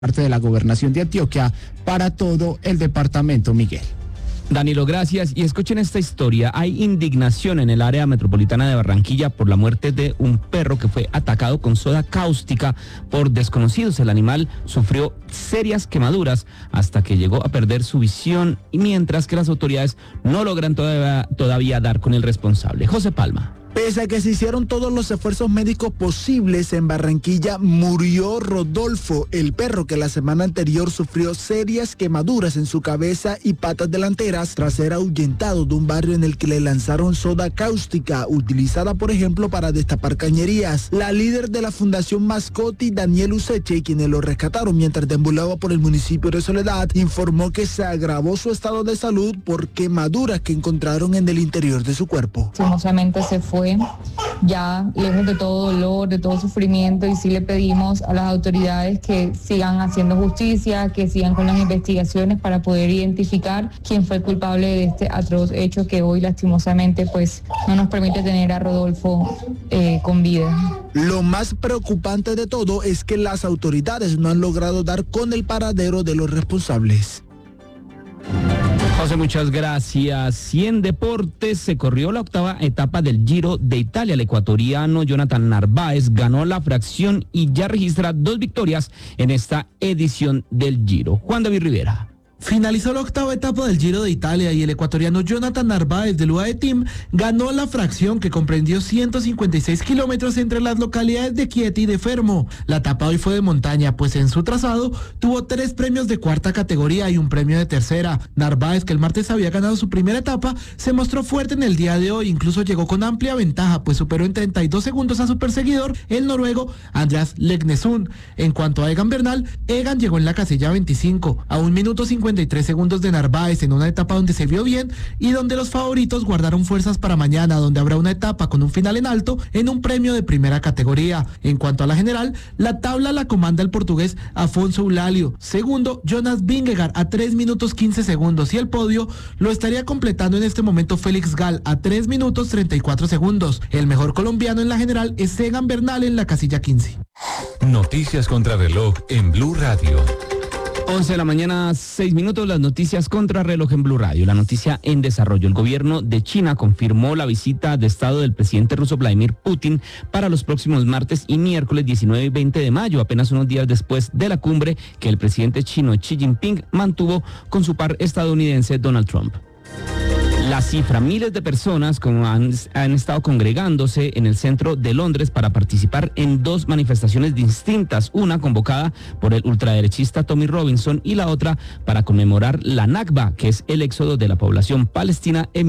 parte de la gobernación de Antioquia para todo el departamento, Miguel. Danilo, gracias. Y escuchen esta historia. Hay indignación en el área metropolitana de Barranquilla por la muerte de un perro que fue atacado con soda cáustica por desconocidos. El animal sufrió serias quemaduras hasta que llegó a perder su visión, y mientras que las autoridades no logran todavía dar con el responsable. José Palma. Pese a que se hicieron todos los esfuerzos médicos posibles, en Barranquilla murió Rodolfo, el perro que la semana anterior sufrió serias quemaduras en su cabeza y patas delanteras tras ser ahuyentado de un barrio en el que le lanzaron soda cáustica, utilizada por ejemplo para destapar cañerías. La líder de la Fundación Mascotti, Daniel Useche, quienes lo rescataron mientras deambulaba por el municipio de Soledad, informó que se agravó su estado de salud por quemaduras que encontraron en el interior de su cuerpo. Lastimosamente se fue ya lejos de todo dolor, de todo sufrimiento, y sí le pedimos a las autoridades que sigan haciendo justicia, que sigan con las investigaciones para poder identificar quién fue el culpable de este atroz hecho que hoy lastimosamente pues no nos permite tener a Rodolfo con vida. Lo más preocupante de todo es que las autoridades no han logrado dar con el paradero de los responsables. José, muchas gracias. Y en deportes se corrió la octava etapa del Giro de Italia. El ecuatoriano Jonathan Narváez ganó la fracción y ya registra 2 victorias en esta edición del Giro. Juan David Rivera. Finalizó la octava etapa del Giro de Italia y el ecuatoriano Jonathan Narváez del UAE Team ganó la fracción, que comprendió 156 kilómetros entre las localidades de Chieti y de Fermo. La etapa hoy fue de montaña, pues en su trazado tuvo 3 premios de cuarta categoría y un premio de tercera. Narváez, que el martes había ganado su primera etapa, se mostró fuerte en el día de hoy, incluso llegó con amplia ventaja, pues superó en 32 segundos a su perseguidor, el noruego Andreas Legnesund. En cuanto a Egan Bernal, Egan llegó en la casilla 25, a 1 minuto 53 segundos de Narváez, en una etapa donde se vio bien y donde los favoritos guardaron fuerzas para mañana, donde habrá una etapa con un final en alto en un premio de primera categoría. En cuanto a la general, la tabla la comanda el portugués Afonso Eulalio. Segundo, Jonas Vingegaard a 3 minutos 15 segundos y el podio lo estaría completando en este momento Félix Gall a 3 minutos 34 segundos. El mejor colombiano en la general es Egan Bernal en la casilla 15. Noticias contra reloj en Blue Radio. 11 de la mañana, 6 minutos, las noticias contra reloj en Blue Radio. La noticia en desarrollo. El gobierno de China confirmó la visita de Estado del presidente ruso Vladimir Putin para los próximos martes y miércoles 19 y 20 de mayo, apenas unos días después de la cumbre que el presidente chino Xi Jinping mantuvo con su par estadounidense Donald Trump. La cifra, miles de personas han estado congregándose en el centro de Londres para participar en 2 manifestaciones distintas, una convocada por el ultraderechista Tommy Robinson y la otra para conmemorar la Nakba, que es el éxodo de la población palestina en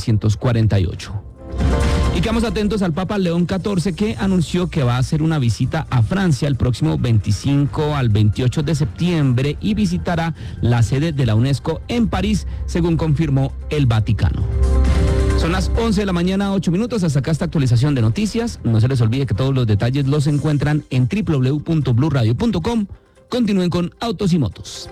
1948. Y quedamos atentos al Papa León XIV, que anunció que va a hacer una visita a Francia el próximo 25 al 28 de septiembre y visitará la sede de la UNESCO en París, según confirmó el Vaticano. Son las 11 de la mañana, 8 minutos. Hasta acá esta actualización de noticias. No se les olvide que todos los detalles los encuentran en www.bluradio.com. Continúen con Autos y Motos.